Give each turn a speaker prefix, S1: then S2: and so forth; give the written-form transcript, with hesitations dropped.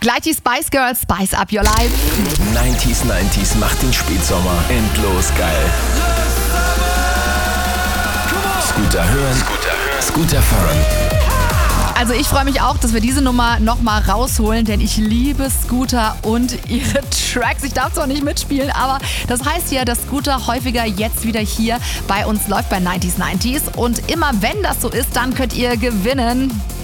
S1: Gleich die Spice Girls, Spice Up Your Life.
S2: 90s macht den Spätsommer endlos geil. Scooter hören, Scooter fahren.
S1: Also ich freue mich auch, dass wir diese Nummer nochmal rausholen, denn ich liebe Scooter und ihre Tracks. Ich darf zwar nicht mitspielen, aber das heißt ja, dass Scooter häufiger jetzt wieder hier bei uns läuft bei 90s. Und immer wenn das so ist, dann könnt ihr gewinnen.